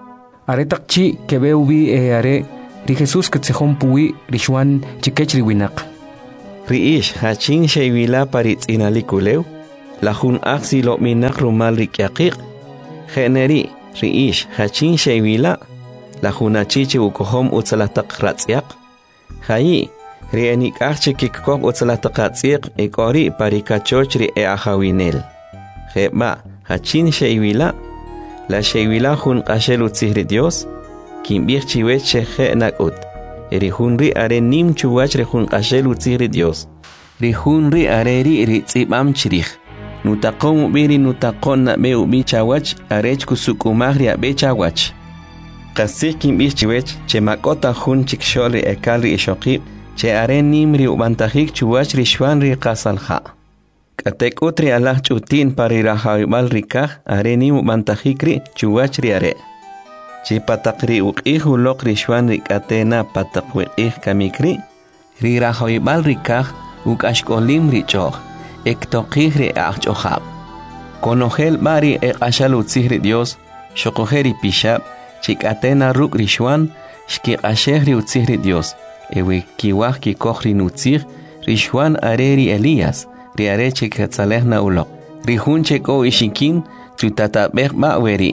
are takchi que veo vi e are ri Jesús que tsejón puwi rishwan chikech riwinak. Riish hachin sheywila parit inalikuleu, la jun aksi lo minak rumal rikyakik, generi riish hachin sheywila, la junachichi ukohom utsalatak ratsyak, hayi rienik arche kikkob utsalatak ratsyak ekori parikachoch ri e ahawinel. Jeba hachin sheywila, la sheywila jun qashel utsihri Dios, kimbir chiwech sheje nakut. Erihunri are nim chuwach rehun qashel utzihri Dios. Rihunri areri ritzibam chirich. Nutaqom biri nutaqon na meu bichawach arech kusukumagri abechawach. Qasik kimbir chiwech che makota hun chiksholi ekalri eshoqib che are nimri ubantajik chuwach rishwanri qasalha. Katek utri alah chutin parirahawibal rikah are nim ubantajikri chuwach ri are. Chi patakri uqih ulok rishwan rikatena patakwiqih kamikri, ri rahoibal rikah ukashkolim richoh, ektoqih ri achchohab. Konogel bari ekashal utzihri Dios, shokojeri pishab, chikatena ruk rishwan, shkikashehri utzihri Dios, ewe kiwah kikohri nutzih, rishwan areri Elías, ri are chikatzalehna ulok, rihun cheko ishikin, tutatabeh ma'weri.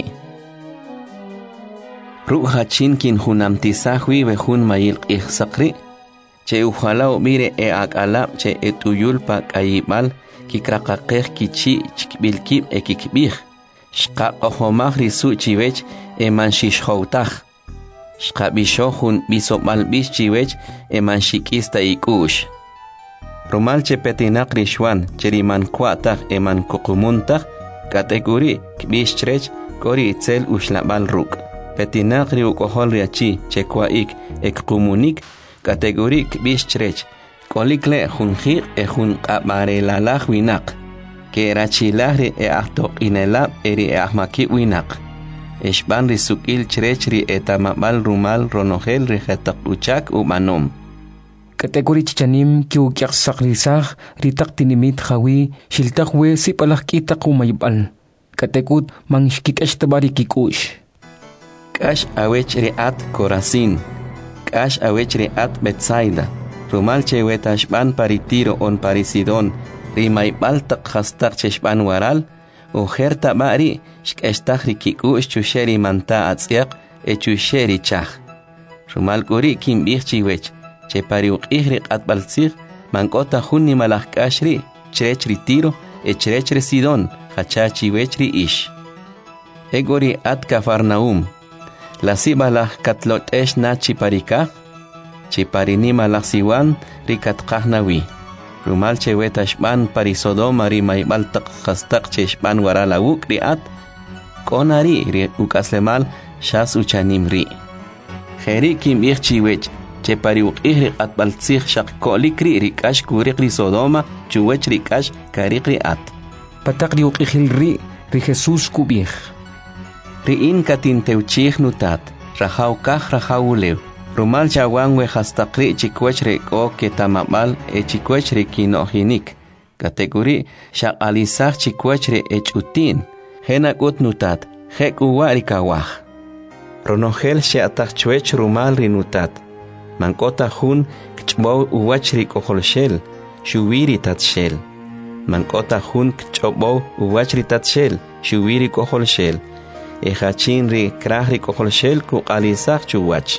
Ruq hachin kin hunam tisahwi behun mayil qihsaqri che ujalao mire e akalab che etuyul pa kayibal kikraqaqeh kichi chikbilkib e kikbih shqa qahomah risu chiwech e manshishhowtah shqa bishohun bisobal bish chiwech e manshikista ikush Romal che petinak rishwan cheriman kwatah e man kuqumuntah kategori kbish chrech kori itzel ushlabal ruq Petinakri ukohol riachi chekwaik ek kumunik kategorik bistrech kolikle junjir e jun qabarelalaj winak ke rachilahri e ahtoq inelab eri e ahmaki winak eshban risukil chrechri etamabal rumal ronogel rijetak uchak umanom Kategori chichanim ki ukiak sakrisaj ritak tinimit jawi shiltak we sipalak kitak umaybal katekut mangshkikesh tabari kikush Kash awech riat Corazín, Kash awech riat Betsaida, Rumal chewetashban paritiro on parisidon, Rimaibal takhastak cheshban waral, Ujerta bari, Shkestak rikikush chusheri manta atziak, e chusheri chach. Rumal kuri kim birchiwech, Che pariuk ihrik at balzir, Mankota hunni malach kashri, Chrech ritiro, e chrech residon, Hachachi wechri ish. Egori at Cafarnaum, La sibalah katlot esh na chiparika, chiparinima la siwan rikat kahnawi. Rumal chewetashban parisodoma rimaibal takhastak cheshban warala wuk riat, konari ri ukaslemal shas uchanimri. Kheri kim ich chiwech, chepari uk ihri at baltsih shak kolikri rikash kurikri sodoma, chuwech rikash karikri at. Patakri uk ihilri ri Jesus kubih. Riin katin teuchih nutat, rahaw kah rahaw ulew. Rumal chawan we hastakri chikwech reko ketamabal e chikwech rekinohinik. Kategori shak alisah chikwech re echutin. Henak ut nutat, hek uwari kawah. Ronogel she atachwech rumal rinutat. Mankota hun kchbow uwach rikoholshel, shuwiri tatshel. Mankota hun kchbow uwach ritatshel, shuwiri koholshel. Ejachin ri krahri koholshel ku alisah chuwach.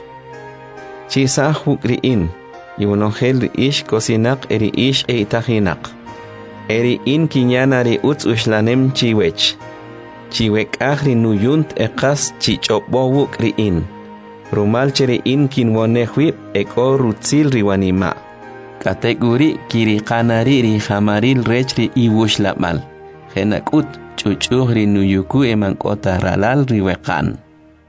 Chisah hukriin, yunogel ri ish kosinak eri ish e itahinak. Eri in kinyana ri utz ushlanem chiwech. Chiwek ahri nuyunt ekas chichopbowuk riin. Rumal cheri in kinwonehwip eko rutzil riwanima. Kategori kiri kanari ri hamaril rechri iwushlabal. Henakut chuchuh ri nuyuku emankota ralal riwekan.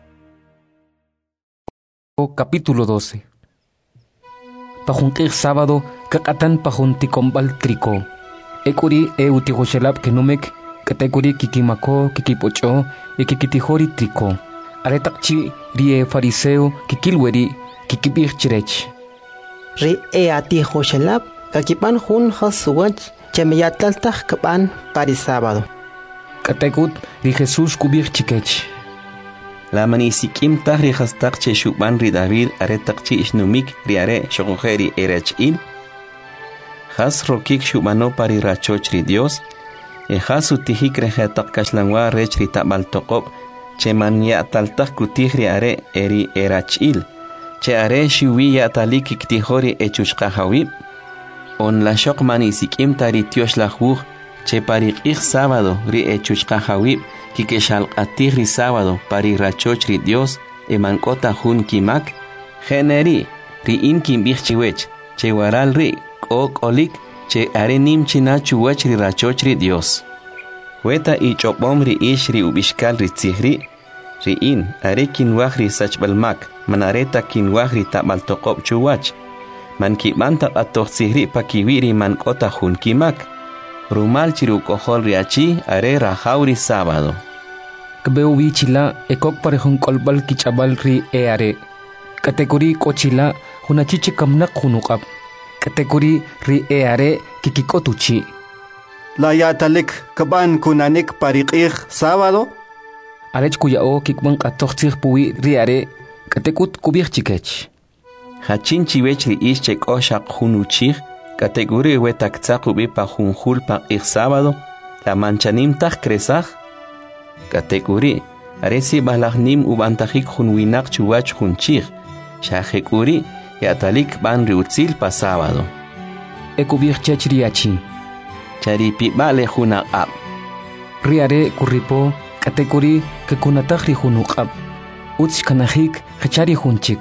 Capítulo doce. Pajunqih sábado kakatan pajunticombal trico. Ekuri e utihoshelab kenumek kategori kikimako kikipocho e kikitihori trico. Aretakchi rie fariseo kikilweri kikibih chirech. Ri e atihoshelab kakipan hun hasuwach chemeyatlaltah kapan pari sábado. Kategut ri Jesus kubih chikech. la manisikim tahri hastak che shuban ri David are takchi ishnumik ri are shogojeri erachil has rokik shubano pari rachoch ri Dios e has utihik rehetak kashlangwa rech ri tabal toqob che man ya taltak kutih ri are eri erachil che are shiwi ya talik iktihori echushqa hawib on la shok manisikim tari tiosh la juj che pari ich sábado ri echushqa hawib que shalqatir ri sábado pari rachoch ri Dios e mankota jun kimak generi ri in kimbich chiwech che waral ri ok olik che are nim china chuwech ri rachoch ri Dios weta i chopom ri ish ri ubishkal ri tsihri ri in are kinwaj ri sachbalmak manareta kinwaj ri tabal toqob chuwach man kibanta atoh tsihri pakiwi ri mankota jun kimak rumal chiru kohol ri achi are rajaw ri sábado Kbeu bichila ekok parehun kolbal kichabal ri eare. Kategori kochila hunachichi kamnak hunukap. Kategori ri eare kikikotuchi. La yatalik kaban kunanik pariqih sábado. Arech kuyao kikban katoxtih puwi ri are katekut kubich chikech. Hachin chiwech ri ish chek oshak hunuchih. Kategori wetak tsakubi pa hunjul pa ich sábado. La manchanim tak kresaj. Kategori aresi balagnim ubantajik junwinak chuwach junchig shajekuri yatalik ban riutzil pa sábado ekubir chechriachi charipi bale juna ab riare kuripo kategori ke kunatajri junuqab utz kanajik hachari junchik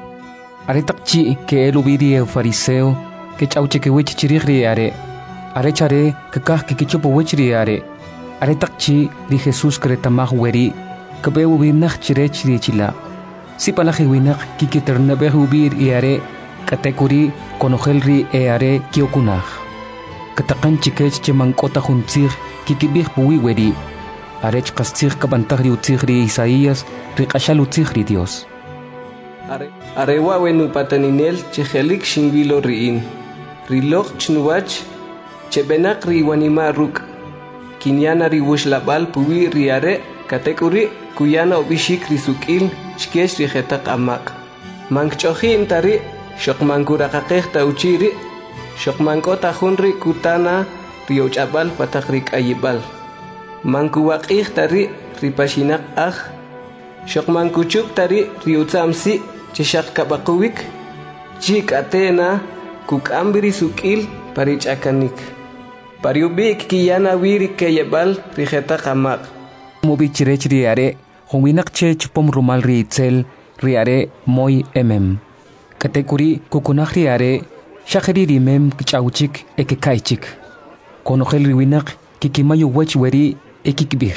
aretakchi ke elubiri fariseo ke chauche ke wich chirigri are arechare ke kah ke kichupo wichri are Aretakchi di Jesús kretamah weri kabeu binach chirech di chila si palaji winak kikiternabeh ubir iare kategori konohelri eare kiokunaj katakan chikech chemankota juntzir kikibih puwi weri arech kastzir kabantagri utzigri Isaías riqashal utzigri Dios are arewa wenu pataninel chehelik shingilo riin rilog chnuwach chebenak riwanima ruk Kinyana riwush labal puwi riare kategori kuyana obishik risukil chkesh rihetak amak. Mankchohi intari shokmankura kakeh tauchiri shokmankota hunri kutana riochabal patakrik ayibal. Mankuwakih tari ripashinak ah shokmankuchuk tari riutsamsi cheshak kabakuwik chik atena kukambiri sukil parichakanik. Pariubik kiyana wiri keyebal rijeta kamak. Mubi chirech riare, huminak chech pom rumal riitzel, riare moy emem. Kategori kukunak riare, shakeri rimem kichauchik ekekaichik. Konogel riwinak kikimayu wech weri ekikbih.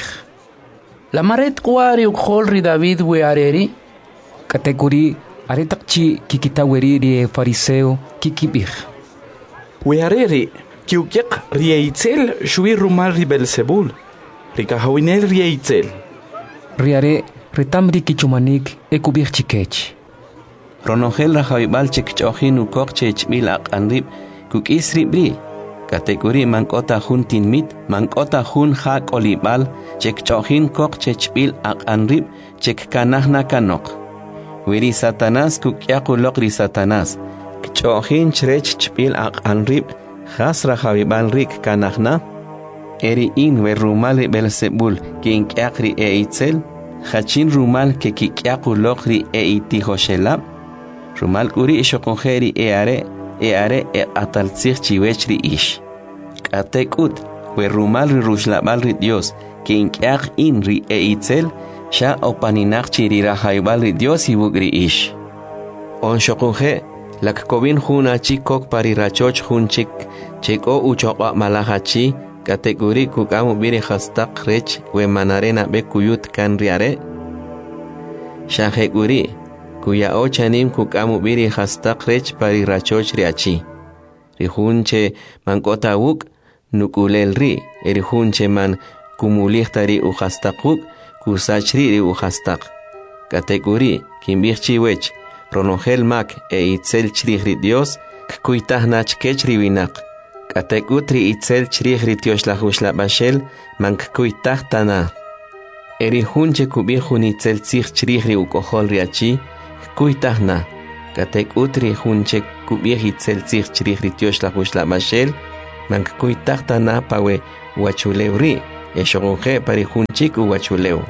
La maret kuari ukhol ri David we areri. Kategori aretakchi kikita weri ri fariseo kikibih. We areri. Kiukiak rieitzel shui rumal ri Belzebul. Rikahawinel rieitzel. Riare retamri kichumanik ekubir chikech. Ronogel rajaibal chekchohin ukok chechmil aqanrib kuk isri bri. Kategori mankota hun tinmit mankota hun hak olibal chekchohin kok chechmil aqanrib chekkanahna kanok. Wiri Satanás kuk yakulok ri Satanás. Kchohin chrech chpil aqanrib Hasra Javibal Rik Kanahna Eri in we rumal Belzebul Kin Kyakri e Itzel Hachin rumal ke Kikyaku Lokri e Itihoshelab Rumal Kuri Shokongeri e are e are e atalzir chiwechri ish Katekut we rumal rushlabal ri Dios Kin Kyak in ri e Itzel Sha opaninach chirira Javibal ri Dios ibugri ish On Shokonghe Lak kovin juna chikok pari rachoch jun chik cheko uchoqa malahachi kategori kukamu biri hastak rech we manarena be kuyut kan riare shaheguri kuya ochanim kukamu biri hastak rech pari rachoch riachi rihunche mankota wuk nukulel ri erihunche man kumulihtari u hastakuk kusachri ri u hastak kategori kimbirchi wech Ronogel mak e itzel chrighri Dios kuitah nach kechri winak katekutri itzel chrighri Dios la hushla bashel mank kuitah tana eri hunche kubi hunitzel tzich chrihri ukohol riachi kuitahna katek utri hunche kubi hitzel tzich chrihri tioshla hushla mashel mank kuitahtana pawe wachulewri eshogunje pari hunchik uwachulew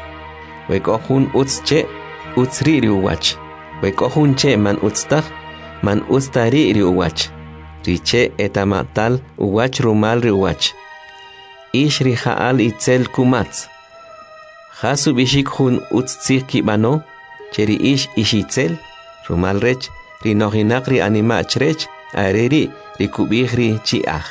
wekohun utzche utzri ri uwach wekohunche man utztah man ustari ri uwach riche etamatal uwach rumal ri uwach ish ri haal itzel kumatz Hasu bishik hun utzir kibano, cheri ish ishitzel, rumal rech, ri nohinakri anima chrech, areri ri kubihri chiach.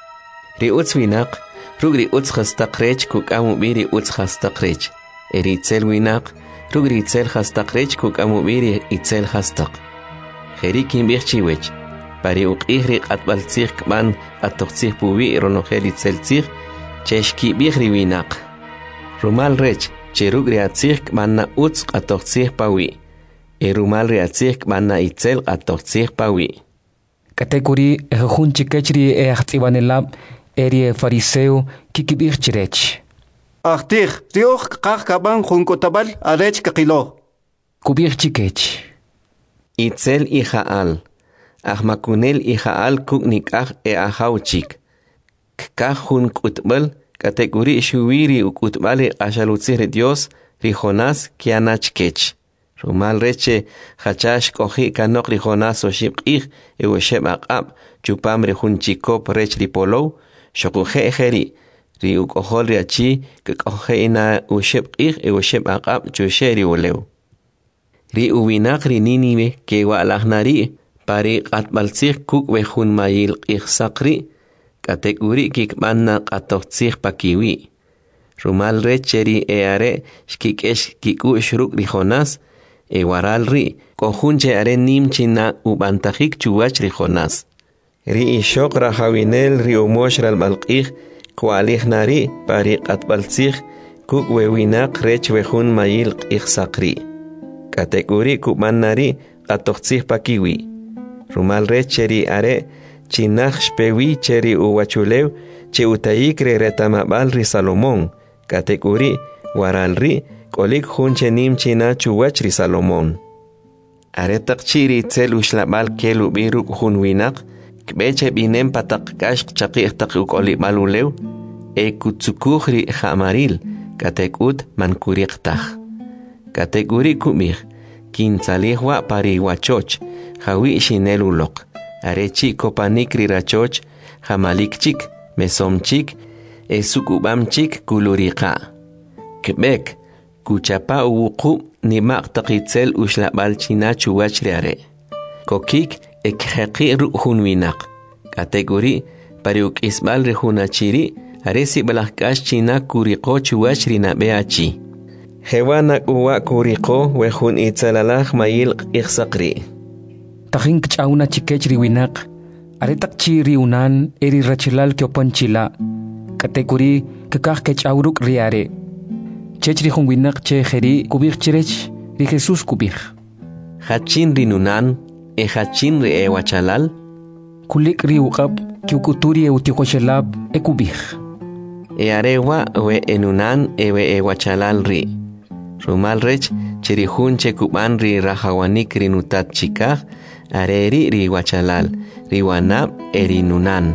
Ri utzwinak, rugri utzhastakrech kukamubiri utzhastakrech. Eri itzel winak, rugri itzel hastakrech kukamubiri itzel hastak. Heri kimbich chiwech, pari ukihri atbaltzir kman atoxir pubi ronohel itzel tzir, cheshki bihri winak. Rumal rech, Cherug riatzik manna utz qatoqtzih pawi. Erumal riatzik manna itzel qatoqtzih pawi. Kategori ehun chikechri e ahtibanelab eri fariseo kikibir chirech. Ahtih rioch qaq kaban junkotabal arech kaqilo. Kubir chikech. Itzel ihaal. Ahmakunel ihaal kuknikah e ahauchik. Kajun kutbal Kategori shuwiri ukutbali ashalutzir Dios ri Jonás kianachkech. Rumal reche hachash kohi kanok ri Jonás oshib ich e osheb aqab chupam ri hunchikop rech ri polo shokuhe ejeri ri ukohol ri achi ke kohe ina osheb ich e osheb aqab chushe ri olew. Ri uwinak ri Nínive ke walahnari pari qatbaltzir kuk we hun mayil ich sakri Kategori kikmanna qatoqtzih pakiwi. Rumal recheri eare shkikesh kiku shruk ri Jonás e waral ri kohunche are nimchina ubantajik chuwach ri Jonás. Ri ishok rahawinel ri umosh ral malqih kwalih nari pari qatbaltzih kuk wewinak rech wehun mayil qih sakri. Kategori kukmannari qatoqtzih pakiwi. Rumal recheri are Chinach shpewi cheri uwachulew che utayikre retamabal ri Salomón. Kategori waral ri kolik hunche nim china chuwach ri Salomón. Aretak chiri tzel ushlabal kelu biruk hun winak. Kbeche binem patak kashk chakih tak ukolibal ulew. E kutsukuh ri hamaril. Katekut mankuriktah. Kategori kumir. Kintzalihwa pari wachoch. Hawi shinel ulok. Arechi kopanik rirachoch, hamalikchik, mesomchik, esukubamchik kulurika. Kebek, kuchapa uwuku nimak takitzel ushlabal china chuwachriare. Kokik ekheki ruhunwinak. Kategori pariuk isbal rehunachiri, aresi balakash china kuriko chuwachrina beachi. Hewanak uwa kuriko wehun itzalalach mayil ikhsakri. Tahin kchauna chikech riwinak, aretak chi riunan eri rachilal kyopanchila, kategori kakak kchauruk riare. Chech rihun winak che heri kubir chirech ri Jesus kubir. Hachin rinunan e hachin ri e wachalal. Kulik riukab kyukuturi e utikoshelab e kubir. E arewa we enunan e we e wachalal ri. Rumal rech chirihun che kuban ri rahawanik rinutat chikah. Areri ri wachalal, ri wanab eri nunan.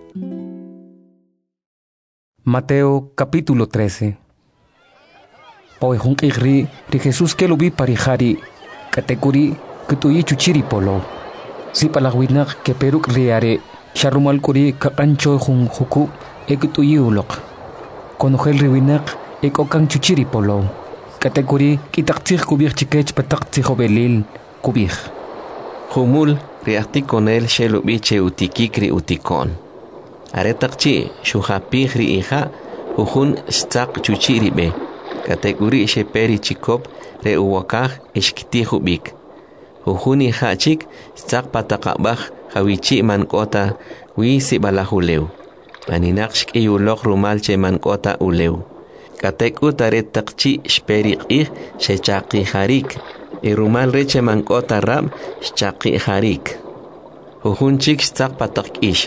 Mateo capítulo trece. Poehun igri ri Jesús que lo vi parijari, kategori kutuyi chuchiri polo. Si palagwinak que peruk riare, sharumal kuri kakancho hun huku e kutuyi ulok. Konogel riwinak e kokan chuchiri polo. Kategori kitaktir kubir chikech pataktir belil kubir. Humul riakti konel shelubiche utikikri utikon. Aretakchi shuhapihri iha uhun stak chuchiri be. Kategori sheperi chikop re uwakah ishkitihu bik. Uhun iha chik stak patakabah hawichi mankota wisi balahuleu. Maninakshk iyulok rumalche mankota uleu. Katekut aretakchi shperi ih shechaki harik. Irumal reche mankota rab shchaqi harik. Uhunchik stak patak ish.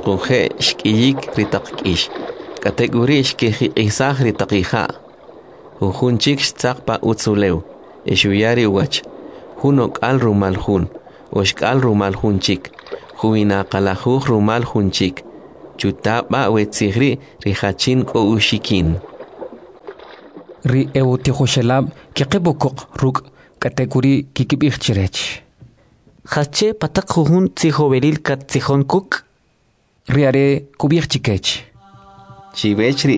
Shukunje shkiyik ritak ish. Kategori shkiji isah ritak iha. Ujunchik stzakpa utzuleu. Eshuyari wach. Hunok al rumal hun. Oshkal rumal hunchik. Huina kalajuj rumal hunchik. Chutapa wetzigri rihachin ko ushikin. Ri eutihoshelab kikibukuk ruk kategori kikibich chirech. Hache patak jujun tzijoveril kat tzijón kuk. Riare kubich chikech. Chivechri.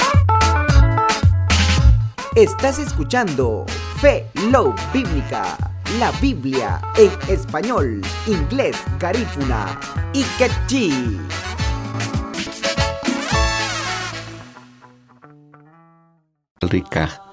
Estás escuchando Fe Love Bíblica, la Biblia en español, inglés, garífuna y quechí. Rica.